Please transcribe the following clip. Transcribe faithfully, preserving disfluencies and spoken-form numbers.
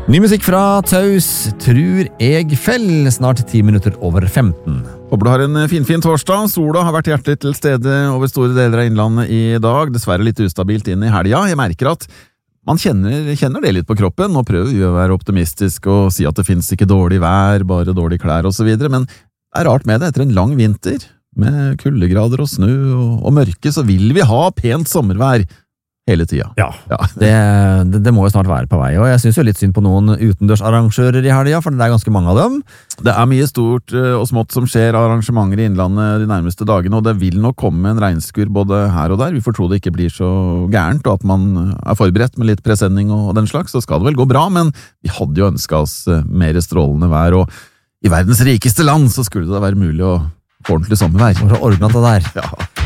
Ny musikk fra Taus, Tror jeg fell, snart ti minutter over femten. Håper du har en fin, fin torsdag. Sola har vært hjertelig til stede over store deler av innlandet i dag. Dessverre litt ustabilt inn i helga. Jeg merker at man kjenner, kjenner det litt på kroppen. Nå prøver vi å være optimistisk og si at det finnes ikke dårlig vær, bare dårlig klær og så videre. Men det er rart med det. Etter en lang vinter, med kuldegrader og snø og, og mørke, så vil vi ha pent sommervær hele tida. Ja, ja. Det, det, det må jo snart være på vei, og jeg synes jo litt synd på noen utendørsarrangører i helga, for det er ganske mange av dem. Det er mye stort og smått som skjer av arrangementer i innlandet de nærmeste dagene, og det vil nok komme en regnskur både her og der. Vi får tro det ikke blir så gærent, og at man er forberedt med litt presenning og den slags, så skal det vel gå bra, men vi hadde jo ønsket oss mer strålende vær, og i verdens rikeste land så skulle det da være mulig å få ordentlig sommervær. Og så ordnet det der. Ja.